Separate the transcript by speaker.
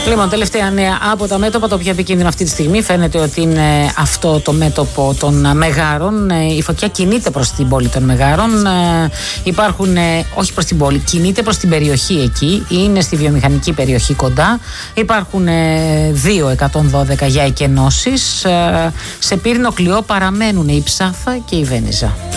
Speaker 1: Λοιπόν, τελευταία νέα από τα μέτωπα, το πιο επικίνδυνο αυτή τη στιγμή φαίνεται ότι είναι αυτό το μέτωπο των Μεγάρων. Η φωτιά κινείται προς την πόλη των Μεγάρων. Υπάρχουν, όχι προς την πόλη, κινείται προς την περιοχή εκεί. Είναι στη βιομηχανική περιοχή κοντά. Υπάρχουν 2 112 για εκενώσεις. Σε Πύρινο Κλειό παραμένουν η Ψάθα και η Βένιζα.